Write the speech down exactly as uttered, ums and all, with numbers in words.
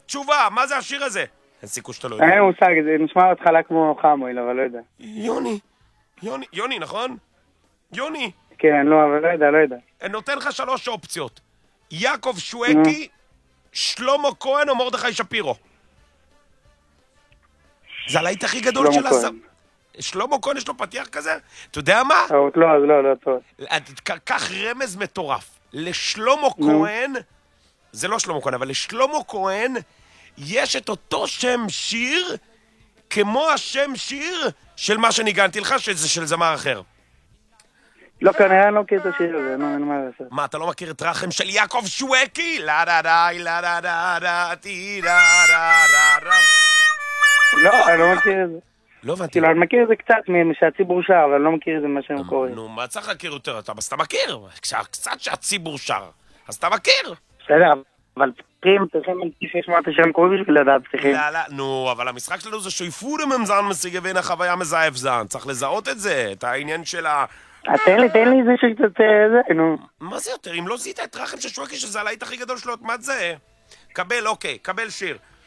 תשובה, מה זה השיר הזה? אין סיכוי שאתה לא יודע. אין לי מושג, זה נשמע בהתחלה כמו חמויל, אבל לא יודע. יוני, יוני, יוני, נכון? יוני. כן, לא, אבל לא יודע, לא יודע. אני נותן לך שלוש אופציות. יעקב שווקי, שלמה כהן או מרדכי שפירו. זה הלהיט הכי גדול של הסם. שלמה כהן יש לו פתיח כזה? אתה יודע מה? לא, אז לא, לא, טוב. קח רמז מטורף. לשלמה כהן, זה לא שלמה כהן, אבל לשלמה כהן יש את אותו שם שיר כמו השם שיר של מה שניגנתי לך, שזה של זמר אחר. לא, כנראה אני לא מכיר את השיר הזה, נו, אין מה לעשות. מה, אתה לא מכיר את רחם של יעקב שווקי? לא דה דה לה דה דה דה טי דה דה דה דה. לא, אני לא מכיר את זה. לא הבנתי. כאילו, אני מכיר את זה קצת שהציבור שר, אבל אני לא מכיר את זה מה שהם קוראים. נו, מה צריך להכיר יותר? אז אתה מכיר. קצת שהציבור שר. אז אתה מכיר. בסדר, אבל צריכים, צריכים לשמוע את השם קוראים בשביל לדעת, צריכים. לא, לא, נו, אבל המשחק שלנו זה שויפודם הם זן משיגה ואין החוויה מזייף זן. צריך לזהות את זה, את העניין של ה... תן לי, תן לי זה שקצת זה, נו. מה זה יותר? אם לא זיהית את רחם של שווקי, שזה הלהיט הכי גדול שלו, מה זה? קבל, אוקיי, קבל שיר.